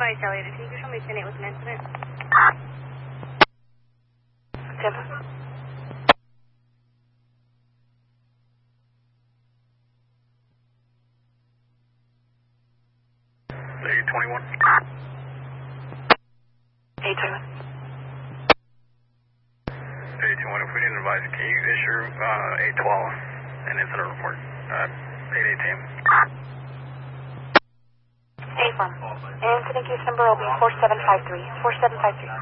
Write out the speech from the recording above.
by Charlie. Can you show me 10-8 with an incident? Tampa. Hey, 21. Hey, 21. Hey, 21, if we didn't advise, can you issue 812 an incident report? 8 a.m. Hey, Farm. Incident case number will be 4753. 4753.